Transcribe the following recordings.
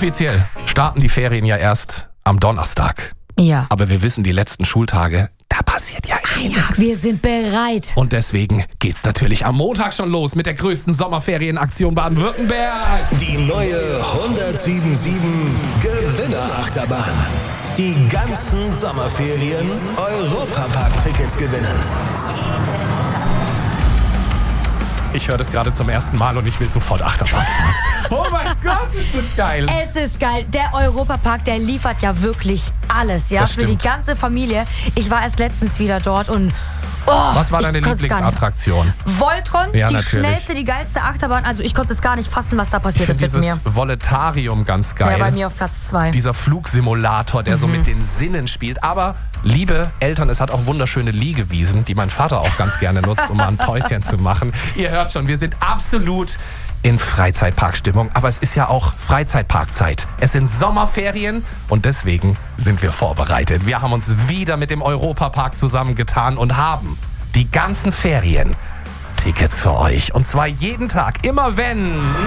Offiziell starten die Ferien ja erst am Donnerstag. Ja. Aber wir wissen, die letzten Schultage, da passiert ja nichts. Wir sind bereit. Und deswegen geht's natürlich am Montag schon los mit der größten Sommerferienaktion Baden-Württemberg. Die neue 1077 Gewinnerachterbahn. Die ganzen Sommerferien Europapark-Tickets gewinnen. Ich höre das gerade zum ersten Mal und ich will sofort Achterbahn fahren. Oh mein Gott, ist das geil. Es ist geil. Der Europapark, der liefert ja wirklich alles, ja, Das für die stimmt. ganze Familie. Ich war erst letztens wieder dort und Was war deine ich konnte es gar nicht. Lieblingsattraktion? Voltron, Ja, die natürlich. schnellste, die geilste Achterbahn. Also ich konnte es gar nicht fassen, was da Ich passiert ist finde mit mir. dieses Voletarium ganz geil. Ja, bei mir auf Platz 2. Dieser Flugsimulator, der so mit den Sinnen spielt. Aber, liebe Eltern, es hat auch wunderschöne Liegewiesen, die mein Vater auch ganz gerne nutzt, um mal ein Päuschen zu machen. Ihr hört schon, wir sind absolut in Freizeitparkstimmung. Aber es ist ja auch Freizeitparkzeit. Es sind Sommerferien und deswegen sind wir vorbereitet. Wir haben uns wieder mit dem Europapark zusammengetan und haben die ganzen Ferien Tickets für euch. Und zwar jeden Tag, immer wenn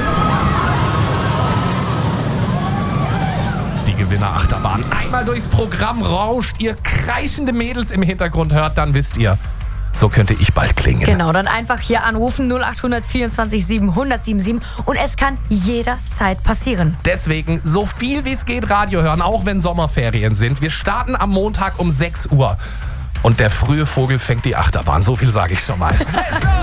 die Gewinnerachterbahn einmal durchs Programm rauscht, ihr kreischende Mädels im Hintergrund hört, dann wisst ihr, so könnte ich bald klingen. Genau, dann einfach hier anrufen 0800 24 777 und es kann jederzeit passieren. Deswegen so viel wie es geht Radio hören, auch wenn Sommerferien sind. Wir starten am Montag um 6 Uhr. Und der frühe Vogel fängt die Achterbahn, so viel sage ich schon mal. Let's go!